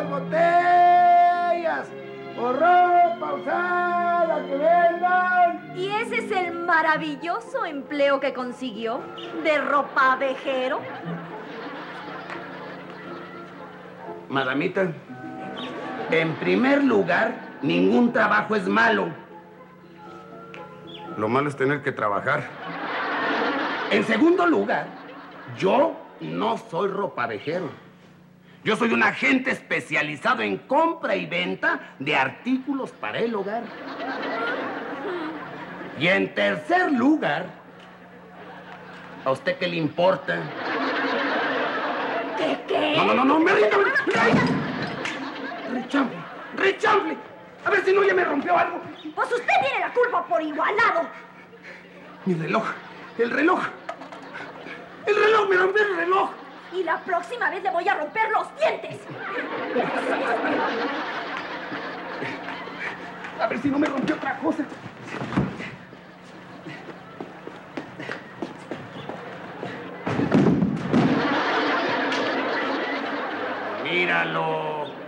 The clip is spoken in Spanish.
botellas o ropa usada que vendan. ¿Y ese es el maravilloso empleo que consiguió de ropavejero? Madamita, en primer lugar, ningún trabajo es malo. Lo malo es tener que trabajar. En segundo lugar, yo no soy ropavejero. Yo soy un agente especializado en compra y venta de artículos para el hogar. Y en tercer lugar, ¿a usted qué le importa? ¿Qué? No, me rindo. Rechamble. A ver si no ya me rompió algo. Pues usted tiene la culpa por igualado. Mi reloj, el reloj, me rompió el reloj. Y la próxima vez le voy a romper los dientes. A ver si no me rompió otra cosa. Míralo.